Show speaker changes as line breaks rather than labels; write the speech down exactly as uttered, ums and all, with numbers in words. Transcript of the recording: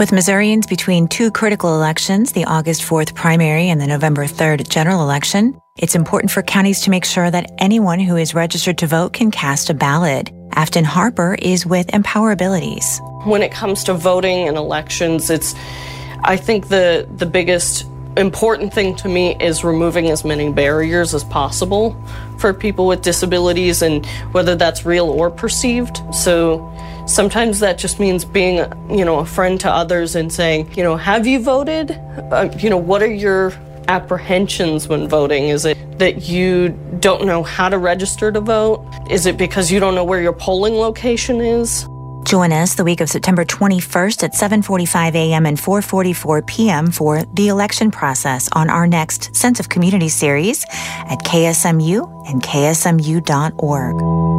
With Missourians between two critical elections, the August fourth primary and the November third general election, it's important for counties to make sure that anyone who is registered to vote can cast a ballot. Afton Harper is with Empowerabilities.
When it comes to voting and elections, it's, I think the, the biggest important thing to me is removing as many barriers as possible for people with disabilities, and whether that's real or perceived. So sometimes that just means being, you know, a friend to others and saying, you know, have you voted? Uh, you know, what are your apprehensions when voting? Is it that you don't know how to register to vote? Is it because you don't know where your polling location is?
Join us the week of September twenty-first at seven forty-five a.m. and four forty-four p.m. for The Election Process on our next Sense of Community series at K S M U and K S M U dot org.